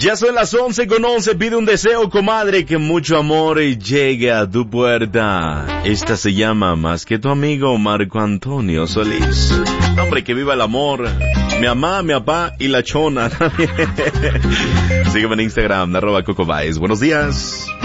Ya son las 11:11, pide un deseo, comadre, que mucho amor llegue a tu puerta. Esta se llama Más que tu amigo Marco Antonio Solís. Hombre, que viva el amor. Mi mamá, mi papá y la chona también. Sígueme en Instagram, @CocoBaez. Buenos días.